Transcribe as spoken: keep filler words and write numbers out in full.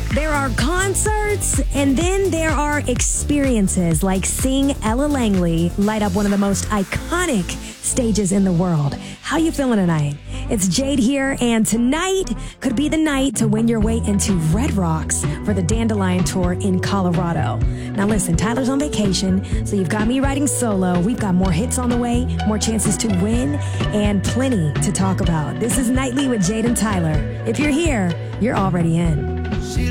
There are concerts, and then there are experiences like seeing Ella Langley light up one of the most iconic stages in the world. How you feeling tonight? It's Jade here, and tonight could be the night to win your way into Red Rocks for the Dandelion Tour in Colorado. Now listen, Tyler's on vacation, so you've got me riding solo. We've got more hits on the way, more chances to win, and plenty to talk about. This is Nightly with Jade and Tyler. If you're here, you're already in.